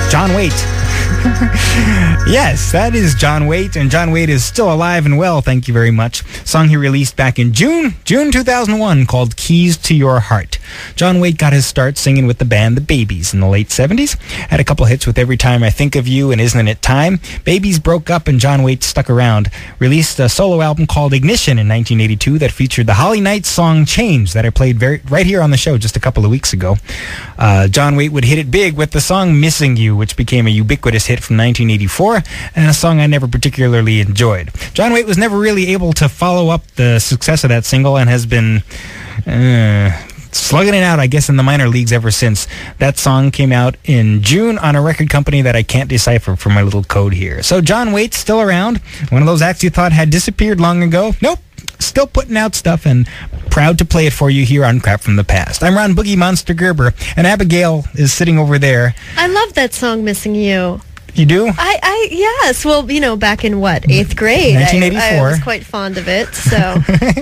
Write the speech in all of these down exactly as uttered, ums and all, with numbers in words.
John Waite. Yes, that is John Waite, and John Waite is still alive and well, thank you very much. Song he released back in June, June two thousand one, called Keys to Your Heart. John Waite got his start singing with the band The Babies in the late seventies. Had a couple hits with Every Time I Think of You and Isn't It Time. Babies broke up and John Waite stuck around. Released a solo album called Ignition in nineteen eighty-two that featured the Holly Knight song Change that I played very, right here on the show just a couple of weeks ago. Uh, John Waite would hit it big with the song Missing You, which became a ubiquitous hit from nineteen eighty-four, and a song I never particularly enjoyed. John Waite was never really able to follow up the success of that single and has been uh, slugging it out, I guess, in the minor leagues ever since. That song came out in June on a record company that I can't decipher from my little code here. So John Waite's still around. One of those acts you thought had disappeared long ago. Nope. Still putting out stuff, and proud to play it for you here on Crap from the Past. I'm Ron Boogie Monster Gerber, and Abigail is sitting over there. I love that song, Missing You. You do? I, I yes. Well, you know, back in what, eighth grade? nineteen eighty-four. I, I was quite fond of it, so.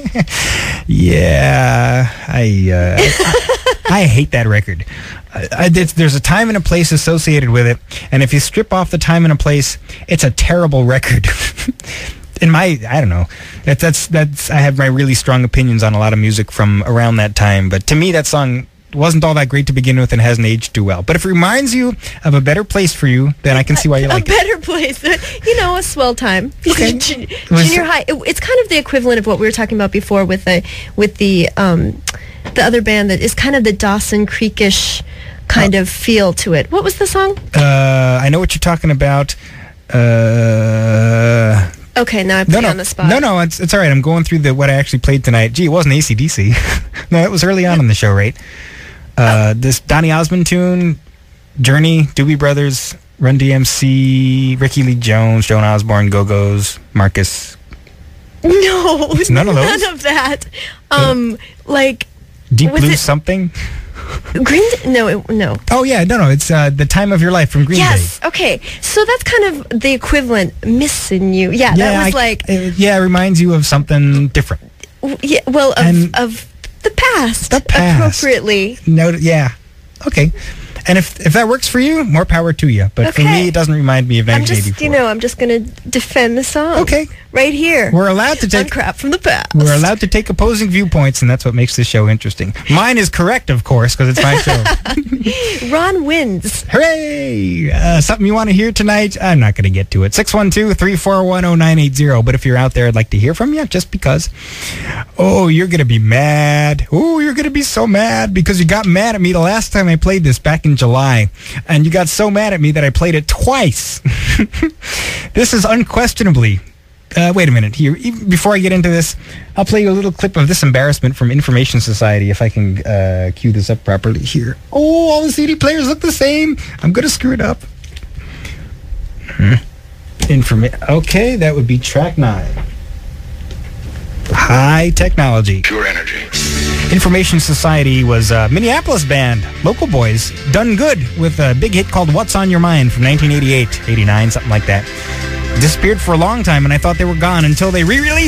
Yeah, I, uh, I I hate that record. I, I, it's, there's a time and a place associated with it, and if you strip off the time and a place, it's a terrible record. In my, I don't know, that, that's, that's, I have my really strong opinions on a lot of music from around that time, but to me that song wasn't all that great to begin with and hasn't aged too well. But if it reminds you of A Better Place for You, then I can see why you a, like a it. better place. You know, a swell time. Okay. Junior high. It, it's kind of the equivalent of what we were talking about before with the, with the, um, the other band that is kind of the Dawson Creekish kind of feel to it. What was the song? Uh, I know what you're talking about. Uh... Okay, now I put no, you no, on the spot. No, no, it's it's all right. I'm going through the what I actually played tonight. Gee, it wasn't A C D C. No, it was early on in the show, right? Uh, oh. This Donny Osmond tune, Journey, Doobie Brothers, Run D M C, Ricky Lee Jones, Joan Osborne, Go-Go's, Marcus. No, it's none of those. None of that. Um, uh, like Deep Blue something. Green Day? No, it, no. Oh, yeah, no, no, it's uh, The Time of Your Life from Green yes, Day. Yes, okay. So that's kind of the equivalent, Missing You. Yeah, yeah that was I, like... It, yeah, it reminds you of something different. Yeah, well, of, of the past. The past. Appropriately. No, yeah. Okay. And if if that works for you, more power to you. But okay. for me, it doesn't remind me of nineteen eighty-four. I'm just, you know, I'm just going to defend the song. Okay. Right here. We're allowed to take... On Crap from the Past. We're allowed to take opposing viewpoints, and that's what makes this show interesting. Mine is correct, of course, because it's my show. Ron wins. Hooray! Uh, something you want to hear tonight? I'm not going to get to it. six one two, three four one, oh nine eight zero. But if you're out there, I'd like to hear from you, just because. Oh, you're going to be mad. Oh, you're going to be so mad because you got mad at me the last time I played this back in July. And you got so mad at me that I played it twice. This is unquestionably... Uh, wait a minute here. Even before I get into this, I'll play you a little clip of this embarrassment from Information Society if I can uh, cue this up properly here. Oh, all the C D players look the same. I'm going to screw it up. Hmm. Informa- okay, that would be track nine. High technology. Pure energy. Information Society was a Minneapolis band, local boys, done good with a big hit called What's on Your Mind from nineteen eighty-eight, eighty-nine, something like that. Disappeared for a long time, and I thought they were gone until they re-released